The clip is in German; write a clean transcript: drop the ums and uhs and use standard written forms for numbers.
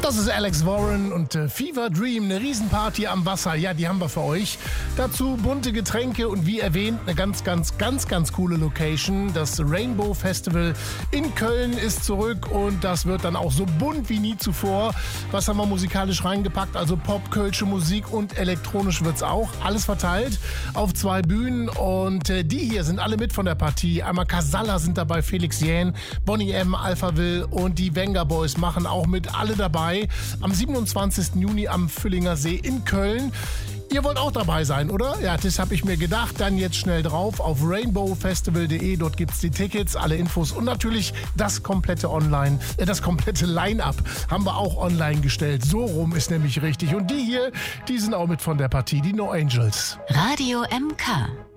Das ist Alex Warren und Fever Dream, eine Riesenparty am Wasser. Ja, die haben wir für euch. Dazu bunte Getränke und wie erwähnt, eine ganz coole Location. Das Rainbow Festival in Köln ist zurück und das wird dann auch so bunt wie nie zuvor. Was haben wir musikalisch reingepackt? Also Pop, kölsche Musik und elektronisch wird's auch. Alles verteilt auf 2 Bühnen und die hier sind alle mit von der Partie. Einmal Casalla sind dabei, Felix Jähn, Boney M, Alphaville und die Venga Boys machen auch mit, alle dabei. Am 27. Juni am Füllinger See in Köln. Ihr wollt auch dabei sein, oder? Ja, das habe ich mir gedacht. Dann jetzt schnell drauf auf rainbowfestival.de. Dort gibt's die Tickets, alle Infos und natürlich das komplette Line-Up haben wir auch online gestellt. So rum ist nämlich richtig. Und die hier, die sind auch mit von der Partie, die No Angels. Radio MK.